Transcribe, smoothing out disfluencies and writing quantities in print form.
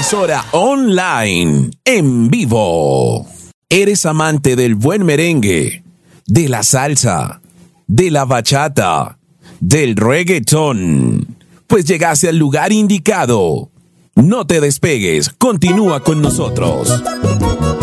emisora online, en vivo. ¿Eres amante del buen merengue, de la salsa, de la bachata, del reggaetón? Pues llegaste al lugar indicado. No te despegues, continúa con nosotros.